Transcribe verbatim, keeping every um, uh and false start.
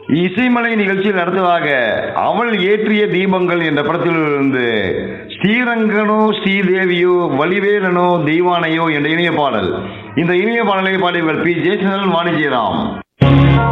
இசைமலை நிகழ்ச்சியில் அடுத்ததாக அவள் ஏற்றிய தீபங்கள் என்ற படத்திலிருந்து ஸ்ரீரங்கனோ ஸ்ரீதேவியோ வலிவேலனோ தெய்வானையோ என்ற இணைய பாடல். இந்த இணைய பாடலை பாடியவர் பி ஜெயச்சந்திரன், வாணிஜெயராம்.